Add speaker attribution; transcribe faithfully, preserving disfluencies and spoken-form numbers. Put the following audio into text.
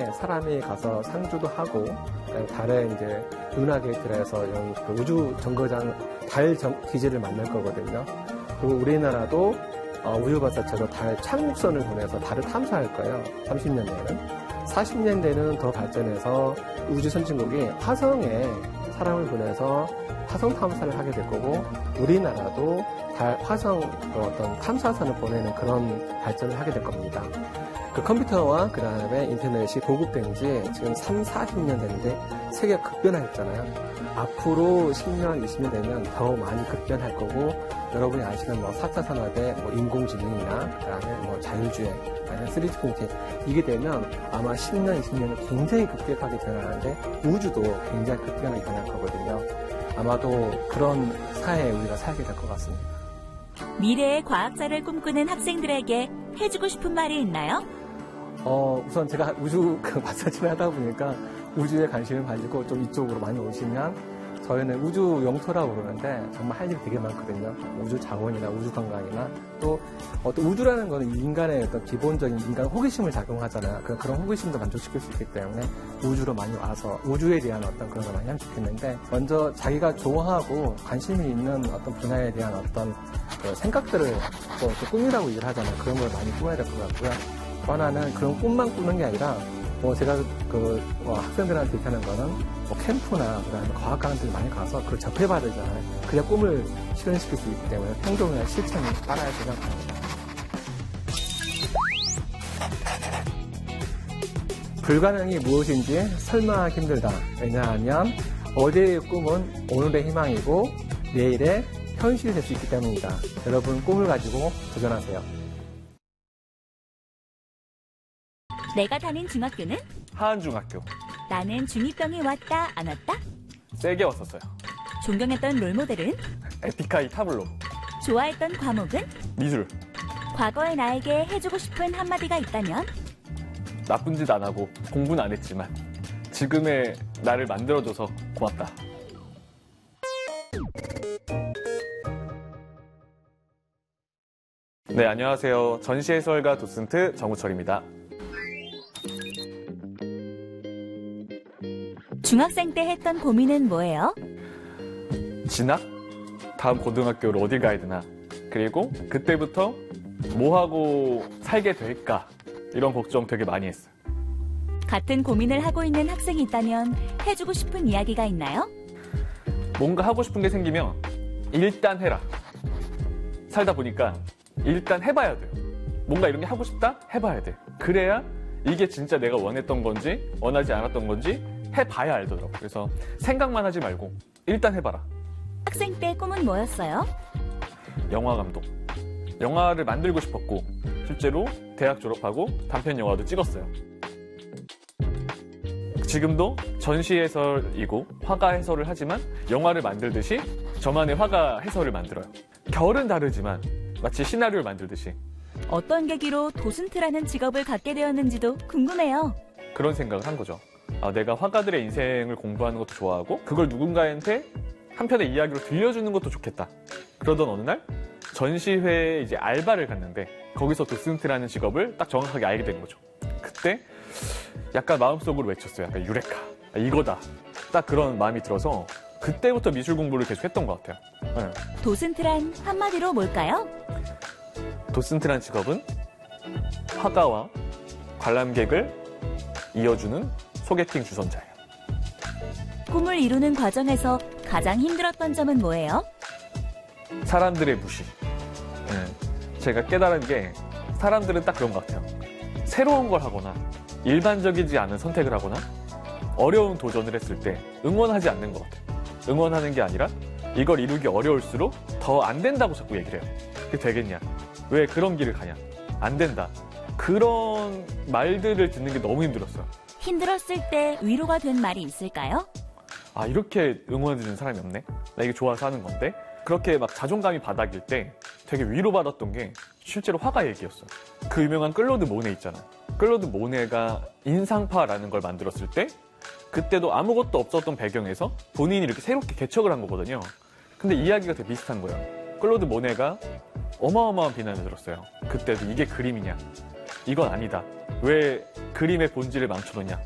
Speaker 1: 달에 사람이 가서 상주도 하고, 달에 이제 은하계 들어서 이런 그 우주 정거장 달 정, 기지를 만들 거거든요. 그리고 우리나라도 어, 우주발사체로 달 착륙선을 보내서 달을 탐사할 거예요. 삼십 년 내에는. 사십 년대는 더 발전해서 우주 선진국이 화성에 사람을 보내서 화성 탐사를 하게 될 거고, 우리나라도 달, 화성 어떤 탐사선을 보내는 그런 발전을 하게 될 겁니다. 그 컴퓨터와 그 다음에 인터넷이 보급된 지 지금 삼, 사십 년 됐는데 세계가 급변했잖아요. 앞으로 십 년, 이십 년 되면 더 많이 급변할 거고, 여러분이 아시는 뭐 사 차 산업의 뭐 인공지능이나 그다음에 뭐 자율주행, 아니면 쓰리디 프린팅 이게 되면 아마 십 년, 이십 년은 굉장히 급격하게 변하는데 우주도 굉장히 급변하게 변할 거거든요. 아마도 그런 사회에 우리가 살게 될 것 같습니다.
Speaker 2: 미래의 과학자를 꿈꾸는 학생들에게 해주고 싶은 말이 있나요?
Speaker 1: 어, 우선 제가 우주 그 마사지를 하다 보니까 우주에 관심을 가지고 좀 이쪽으로 많이 오시면, 저희는 우주 영토라고 그러는데 정말 할 일이 되게 많거든요. 우주 자원이나 우주 관광이나 또 어떤 우주라는 거는 인간의 어떤 기본적인 인간 호기심을 작용하잖아요. 그, 그런 호기심도 만족시킬 수 있기 때문에 우주로 많이 와서 우주에 대한 어떤 그런 걸 많이 하면 좋겠는데, 먼저 자기가 좋아하고 관심이 있는 어떤 분야에 대한 어떤 그 생각들을 또, 또 꿈이라고 얘기를 하잖아요. 그런 걸 많이 꾸며야 될 것 같고요. 또 하나는 그런 꿈만 꾸는 게 아니라, 뭐 제가 그 뭐 학생들한테 얘기하는 거는 뭐 캠프나 그다음에 과학관들 많이 가서 그걸 접해봐야 되잖아요. 그래야 꿈을 실현시킬 수 있기 때문에 행동이나 실천이 따라야 생각합니다. 불가능이 무엇인지 설명하기 힘들다. 왜냐하면 어제의 꿈은 오늘의 희망이고 내일의 현실이 될 수 있기 때문입니다. 여러분 꿈을 가지고 도전하세요.
Speaker 2: 내가 다닌 중학교는?
Speaker 3: 하안중학교.
Speaker 2: 나는 중이병이 왔다 안 왔다?
Speaker 3: 세게 왔었어요.
Speaker 2: 존경했던 롤모델은?
Speaker 3: 에픽하이 타블로.
Speaker 2: 좋아했던 과목은?
Speaker 3: 미술.
Speaker 2: 과거의 나에게 해주고 싶은 한마디가 있다면?
Speaker 3: 나쁜 짓 안 하고 공부는 안 했지만 지금의 나를 만들어줘서 고맙다. 네, 안녕하세요. 전시해설가 도슨트 정우철입니다.
Speaker 2: 중학생 때 했던 고민은 뭐예요?
Speaker 3: 진학? 다음 고등학교를 어딜 가야 되나? 그리고 그때부터 뭐 하고 살게 될까? 이런 걱정 되게 많이 했어요.
Speaker 2: 같은 고민을 하고 있는 학생이 있다면 해주고 싶은 이야기가 있나요?
Speaker 3: 뭔가 하고 싶은 게 생기면 일단 해라. 살다 보니까 일단 해봐야 돼요. 뭔가 이런 게 하고 싶다? 해봐야 돼. 그래야 이게 진짜 내가 원했던 건지 원하지 않았던 건지 해봐야 알더라고. 그래서 생각만 하지 말고 일단 해봐라.
Speaker 2: 학생 때 꿈은 뭐였어요?
Speaker 3: 영화 감독. 영화를 만들고 싶었고 실제로 대학 졸업하고 단편 영화도 찍었어요. 지금도 전시 해설이고 화가 해설을 하지만 영화를 만들듯이 저만의 화가 해설을 만들어요. 결은 다르지만 마치 시나리오를 만들듯이.
Speaker 2: 어떤 계기로 도슨트라는 직업을 갖게 되었는지도 궁금해요.
Speaker 3: 그런 생각을 한 거죠. 아, 내가 화가들의 인생을 공부하는 것도 좋아하고 그걸 누군가한테 한 편의 이야기로 들려주는 것도 좋겠다. 그러던 어느 날 전시회에 이제 알바를 갔는데 거기서 도슨트라는 직업을 딱 정확하게 알게 된 거죠. 그때 약간 마음속으로 외쳤어요. 약간 유레카. 아, 이거다. 딱 그런 마음이 들어서 그때부터 미술 공부를 계속 했던 것 같아요. 네.
Speaker 2: 도슨트란 한마디로 뭘까요?
Speaker 3: 도슨트란 직업은 화가와 관람객을 이어주는 소개팅 주선자예요.
Speaker 2: 꿈을 이루는 과정에서 가장 힘들었던 점은 뭐예요?
Speaker 3: 사람들의 무시. 네. 제가 깨달은 게 사람들은 딱 그런 것 같아요. 새로운 걸 하거나 일반적이지 않은 선택을 하거나 어려운 도전을 했을 때 응원하지 않는 것 같아요. 응원하는 게 아니라 이걸 이루기 어려울수록 더 안 된다고 자꾸 얘기를 해요. 그게 되겠냐? 왜 그런 길을 가냐? 안 된다. 그런 말들을 듣는 게 너무 힘들었어요.
Speaker 2: 힘들었을 때 위로가 된 말이 있을까요?
Speaker 3: 아, 이렇게 응원해주는 사람이 없네? 나 이게 좋아서 하는 건데? 그렇게 막 자존감이 바닥일 때 되게 위로받았던 게 실제로 화가 얘기였어요. 그 유명한 클로드 모네 있잖아요. 클로드 모네가 인상파라는 걸 만들었을 때 그때도 아무것도 없었던 배경에서 본인이 이렇게 새롭게 개척을 한 거거든요. 근데 이야기가 되게 비슷한 거예요. 클로드 모네가 어마어마한 비난을 들었어요. 그때도 이게 그림이냐? 이건 아니다. 왜 그림의 본질을 망쳐놓냐?